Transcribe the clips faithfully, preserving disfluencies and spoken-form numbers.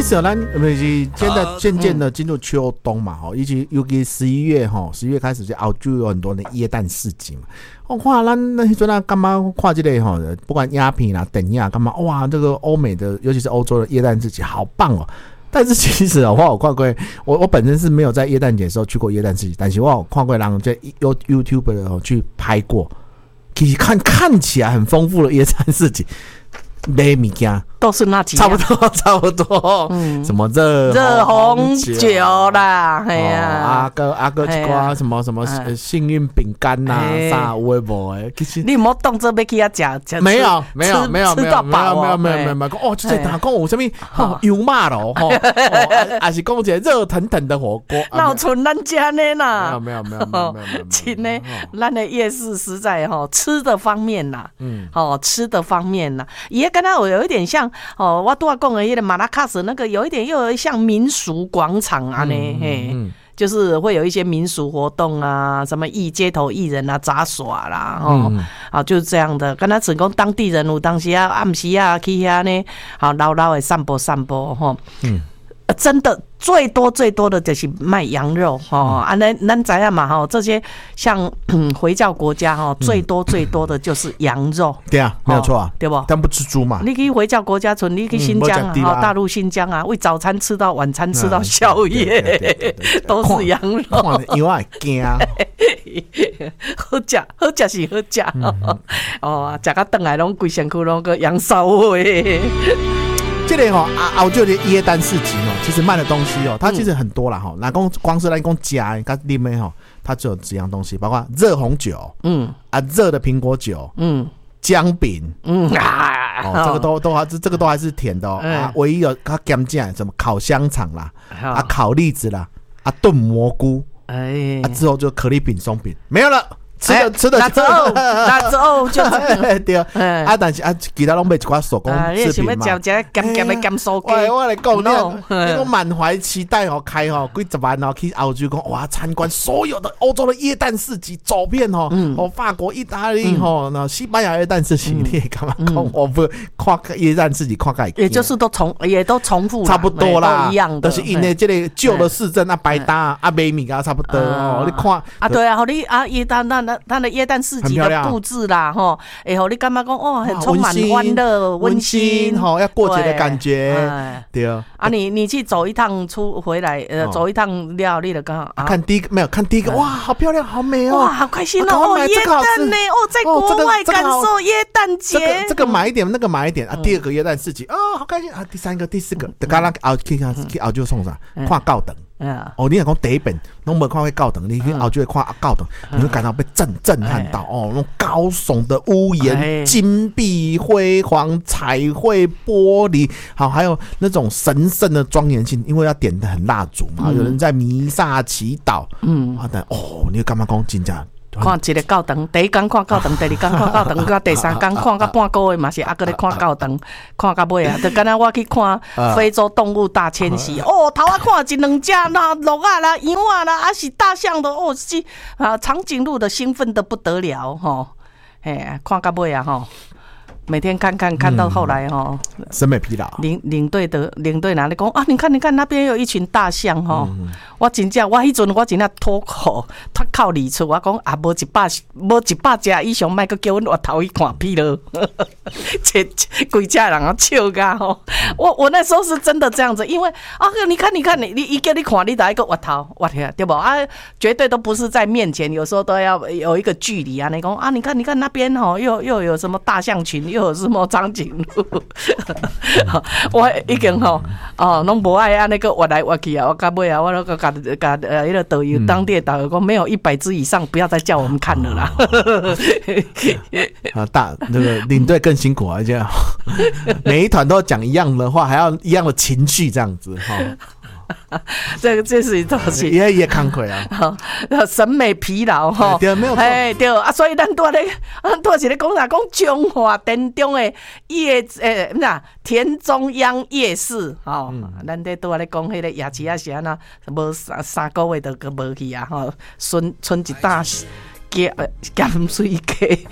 其实咱不是现在渐渐的进入秋冬嘛，吼，以及尤其十一月吼，十一月开始就澳洲有很多的耶诞市集嘛。我看咱那时阵啊，干嘛看这个吼，不管鸦片啦、等呀，干嘛哇，这个欧美的，尤其是欧洲的耶诞市集好棒哦。但是其实啊，我有看过，我我本身是没有在耶诞节的时候去过耶诞市集，但是我有看过人在 YouTube 的去拍过，其实看看起来很丰富的耶诞市集。买物件都是那几样， 差不多，差不多。嗯，什么热热红酒啦，哎呀， 阿哥阿哥一挂什么什么幸运饼干呐，啥有诶无诶？其实你莫当作要去遐食， 没有没有没有没有没有没有没有没有没有哦，就是他讲有什么油麻咯，吼，还是讲一个热腾腾的火锅， 闹存咱家呢啦？没有没有没有没有没有没有， 亲呢，咱的夜市实在吼吃的方面呐，嗯，哦吃的方面呐，也跟他有一点像哦，我拄仔讲的那个马拉喀什那个有一点又有像民俗广场啊呢，嗯、嘿、嗯，就是会有一些民俗活动啊，什么艺街头艺人啊、杂耍啦，哦，嗯、啊就是这样的。跟他只讲当地人有当时啊暗时啊去遐呢，好老老的散步散步吼，嗯。真的最多最多的就是卖羊肉哦，啊，咱咱知影嘛吼，这些像回教国家哈，最多最多的就是羊肉。 对啊，没有错啊， 对不？ 但不吃猪嘛。 你去回教国家村，你去新疆啊，嗯、大陆新疆啊，为早餐吃到晚餐吃到宵夜，都是羊肉。 看羊会惊。 好食，好食是好食哦，食到顿来拢规身躯拢个羊骚味。 这里哈澳洲的耶诞市集哦，其实卖的东西哦，它其实很多啦哈。那光光是来讲加跟里面哈，它只有几样东西，包括热红酒，嗯啊，热的苹果酒，嗯，姜饼，嗯啊，哦，这个都都还这这个都还是甜的哦。啊，唯一有它咸酱什么烤香肠啦，啊，烤栗子啦，啊，炖蘑菇，哎，啊之后就可丽饼、松饼没有了。吃的吃的， 那之后，那之后就是对啊，但是啊，其他拢卖一寡手工制品嘛。 你想要食食咸咸的咸酥鸡？ 我我来讲，你我满怀期待哦，开哦几十万哦去澳洲讲哇，参观所有的欧洲的耶诞市集，走遍哦，哦法国、意大利哦，那西班牙耶诞市集，你也干嘛讲？我不看耶诞市集看个， 也就是都重也都重复， 差不多啦， 一样的。 但是因为这个旧的市镇啊，百搭啊，美米啊，差不多哦。你看啊，对啊，你啊，耶诞那。它的耶诞市集的布置啦，吼，哎吼，你感觉讲哦，很充满欢乐、温馨， 吼，要过节的感觉，对啊。 啊，你你去走一趟出回来，呃，走一趟料理的刚好看第一个没有看第一个，哇，好漂亮，好美哦， 哇，好开心哦，耶诞呢，哦，在国外感受耶诞节， 这个买一点，那个买一点啊。第二个耶诞市集，哦，好开心啊。第三个、第四个，刚刚澳去去澳洲送啥？看高等。哦，你若讲第一遍拢无看过高等，你去澳洲会看高等，你会感到被震震撼到哦，那种高耸的屋檐、金碧辉煌、彩绘玻璃，好，还有那种神圣的庄严性，因为要点的很蜡烛嘛，有人在弥撒祈祷，嗯，啊，但哦，你干嘛讲真正？ 看一个教堂，第一天看教堂，第二天看教堂，甲第三天看到半个月嘛是还搁咧看教堂，看到尾啊，就敢若我去看非洲动物大迁徙，哦，头啊看一两只啦，鹿啊啦、羊啊啦，还是大象的，哦，是啊，长颈鹿的兴奋得不得了吼，嘿，看到尾啊吼。每天看看看到后来哈， 审美疲劳。 领领队的领队哪里讲啊？你看你看那边有一群大象哈，嗯、我真正我迄阵我真正脱口脱口而出，我讲啊，无一百无一百只以上，莫个叫阮回头去看屁了，这规家人啊笑噶吼！我我那时候是真的这样子，因为啊，你看你看你你一叫你看，你打一个回头，我天，对不啊？绝对都不是在面前，有时候都要有一个距离啊。你讲啊，你看你看那边吼，又又有什么大象群。又有什么长颈鹿？我已经吼哦，拢无爱安那个挖来挖去啊！我到尾啊，我那个甲甲呃，那个导游当地的导游讲，没有一百只以上，不要再叫我们看了啦。 啊，大那个领队更辛苦啊，这样每一团都讲一样的话，还要一样的情绪，这样子哈。 这个这是一东西， 也也慷慨啊， 审美疲劳哈， 对，没有错， 哎对啊，所以咱多咧，多是咧讲啥？讲中华殿中的夜诶，那田中央夜市吼，咱得多咧讲迄个夜市啊是安那，无三三个月都个无去啊吼，剩剩一大咸咸水鸡。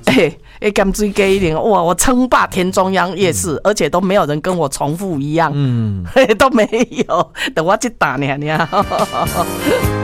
哎，哎，甘水鸡一点哇！我称霸田中央夜市，嗯、而且都没有人跟我重复一样，嗯，都没有，等我去打你你。